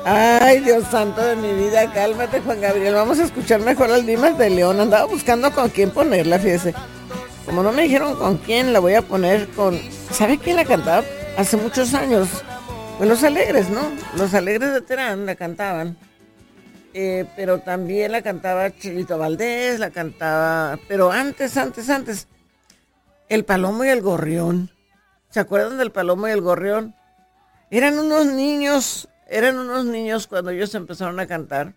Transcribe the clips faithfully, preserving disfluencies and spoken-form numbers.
Ay, Dios santo de mi vida, cálmate, Juan Gabriel. Vamos a escuchar mejor al Dimas de León. Andaba buscando con quién ponerla, fíjese. Como no me dijeron con quién, la voy a poner con... ¿Sabe quién la cantaba hace muchos años? Pues Los Alegres, ¿no? Los Alegres de Terán la cantaban. Eh, pero también la cantaba Chilito Valdés, la cantaba... Pero antes, antes, antes, El Palomo y el Gorrión. ¿Se acuerdan del Palomo y el Gorrión? Eran unos niños, eran unos niños cuando ellos empezaron a cantar.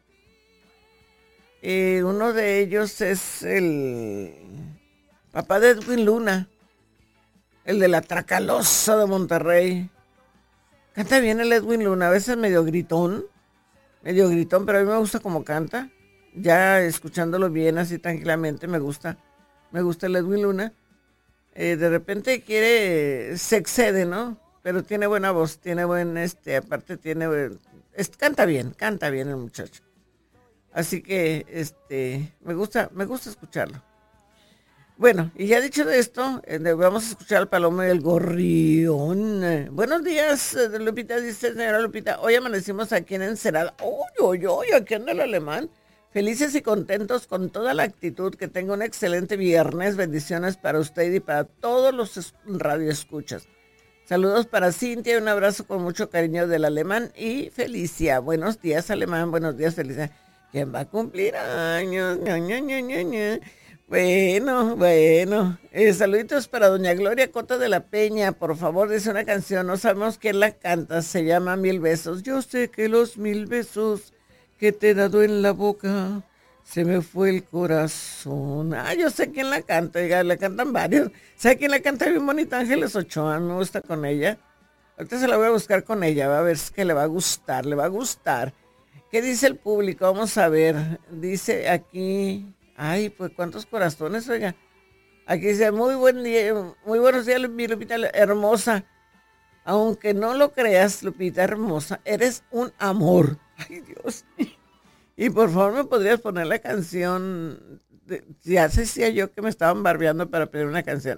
Eh, uno de ellos es el papá de Edwin Luna, el de la Tracalosa de Monterrey. Canta bien el Edwin Luna, a veces medio gritón, medio gritón, pero a mí me gusta como canta. Ya escuchándolo bien, así tranquilamente, me gusta, me gusta el Edwin Luna. Eh, de repente quiere, se excede, ¿no? Pero tiene buena voz, tiene buen, este, aparte tiene, es, canta bien, canta bien el muchacho. Así que, este, me gusta, me gusta escucharlo. Bueno, y ya dicho de esto, eh, vamos a escuchar al Palomo y el Gorrión. Eh, buenos días, eh, Lupita, dice señora Lupita. Hoy amanecimos aquí en Ensenada. ¡Uy, uy, uy! Aquí en el Alemán. Felices y contentos con toda la actitud. Que tenga un excelente viernes. Bendiciones para usted y para todos los radioescuchas. Saludos para Cintia y un abrazo con mucho cariño del Alemán y Felicia. Buenos días, Alemán. Buenos días, Felicia. ¿Quién va a cumplir años? Ña, Ña, Ña, Ña, Ña. Bueno, bueno. Eh, saluditos para doña Gloria Cota de la Peña. Por favor, dice una canción. No sabemos quién la canta. Se llama Mil Besos. Yo sé que los mil besos que te he dado en la boca se me fue el corazón. Ah, yo sé quién la canta, oiga, la cantan varios. ¿Sabe quién la canta bien bonita? Ángeles Ochoa, me gusta con ella. Ahorita se la voy a buscar con ella, va a ver si que le va a gustar, le va a gustar. ¿Qué dice el público? Vamos a ver. Dice aquí, ay, pues cuántos corazones, oiga. Aquí dice, muy buen día, muy buenos días, Lupita, hermosa. Aunque no lo creas, Lupita, hermosa, eres un amor. Ay, Dios mío. Y por favor me podrías poner la canción, de, ya decía yo que me estaban barbeando para pedir una canción.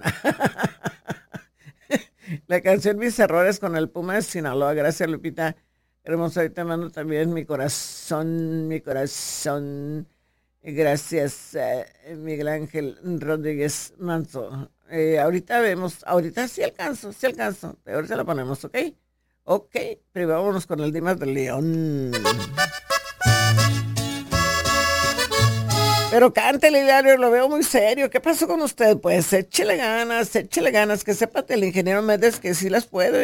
La canción Mis Errores con el Puma de Sinaloa. Gracias, Lupita. Hermosa, ahorita te mando también mi corazón, mi corazón. Gracias, eh, Miguel Ángel Rodríguez Manso. Eh, ahorita vemos, ahorita sí alcanzo, sí alcanzo. Ahorita la ponemos, ¿ok? Ok, pero vámonos con el Dimas del León. Pero cántele, Hilario, lo veo muy serio. ¿Qué pasó con usted? Pues échele ganas, échele ganas, que sepa el ingeniero Méndez que sí las puede.